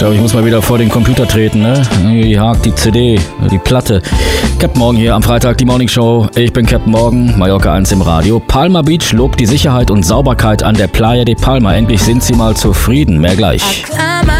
glaube, ich muss mal wieder vor den Computer treten, ne? Irgendwie hakt die CD, die Platte. Captain Morgan hier am Freitag, die Morning Show. Ich bin Captain Morgan, Mallorca 1 im Radio. Palma Beach lobt die Sicherheit und Sauberkeit an der Playa de Palma. Endlich sind sie mal zufrieden. Mehr gleich.